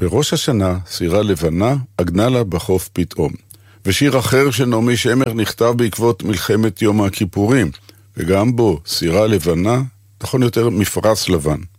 בראש השנה, סירה לבנה, עגנה לה בחוף פתאום. ושיר אחר של נעמי שמר נכתב בעקבות מלחמת יום הכיפורים, וגם בו סירה לבנה, נכון יותר מפרש לבן.